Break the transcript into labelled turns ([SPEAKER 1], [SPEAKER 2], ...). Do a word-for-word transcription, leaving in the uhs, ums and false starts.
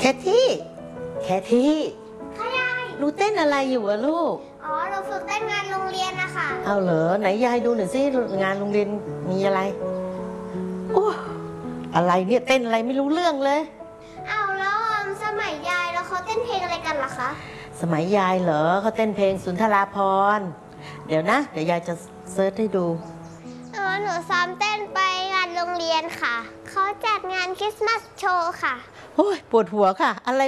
[SPEAKER 1] ที่แคที่
[SPEAKER 2] ค่ะยาย
[SPEAKER 1] หนูเต้นอะไรอยู่อะลูก
[SPEAKER 2] อ๋อหนูฝึกเต้นงานโรงเรียนนะคะ
[SPEAKER 1] เอาเหรอไหนยายดูหน่อยสิงานโรงเรียนมีอะไรโอ้อะไรเนี่ยเต้นอะไรไม่รู้เรื่องเลย
[SPEAKER 2] เอาแล้วสมัยยายแล้วเขาเต้นเพลงอะไรกันล่ะคะ
[SPEAKER 1] สมัยยายเหรอเขาเต้นเพลงสุนทราภรณ์เดี๋ยวนะเดี๋ยวยายจะเซิร์ชให้ดู
[SPEAKER 2] อ๋อหนูซ้อมเต้นไปงานโรงเรียนค่ะเขาจัดงานคริสต์มาสโชว์ค่ะ
[SPEAKER 1] โอ้ยปวดหัวค่ะอะไร